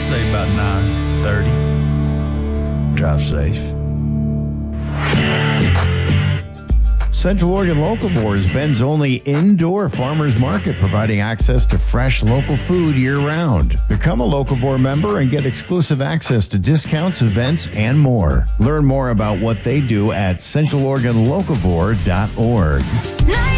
say about 9:30. Drive safe. Central Oregon Locavore is Bend's only indoor farmers market, providing access to fresh local food year-round. Become a Locavore member and get exclusive access to discounts, events, and more. Learn more about what they do at centraloregonlocavore.org.